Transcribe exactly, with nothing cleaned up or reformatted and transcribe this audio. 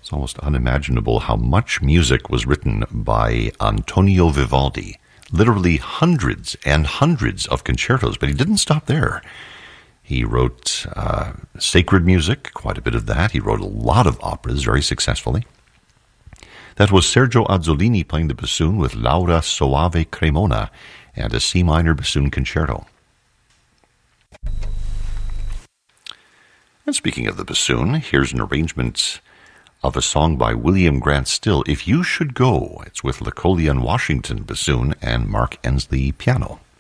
It's almost unimaginable how much music was written by Antonio Vivaldi. Literally hundreds and hundreds of concertos, but he didn't stop there. He wrote uh, sacred music, quite a bit of that. He wrote a lot of operas very successfully. That was Sergio Azzolini playing the bassoon with Laura Soave Cremona and a C minor bassoon concerto. And speaking of the bassoon, here's an arrangement of a song by William Grant Still, If You Should Go. It's with Lacolian Washington bassoon and Mark Ensley piano.